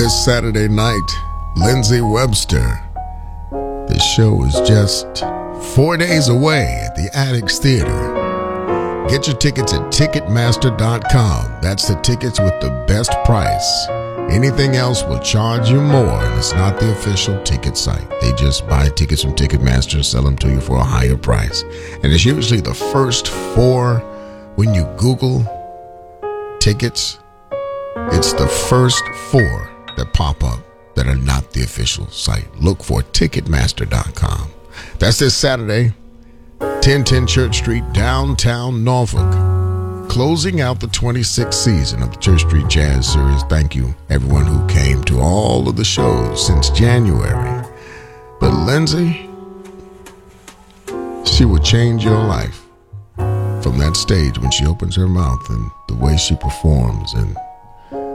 this Saturday night, Lindsey Webster. The show is just 4 days away at the Addicts Theater. Get your tickets at Ticketmaster.com. That's the tickets with the best price. Anything else will charge you more, and it's not the official ticket site. They just buy tickets from Ticketmaster and sell them to you for a higher price. And it's usually the first four when you Google tickets. It's the first four that pop up that are not the official site. Look for Ticketmaster.com. That's this Saturday, 1010 Church Street, downtown Norfolk. Closing out the 26th season of the Church Street Jazz Series. Thank you, everyone who came to all of the shows since January. But Lindsey, she will change your life from that stage when she opens her mouth and the way she performs and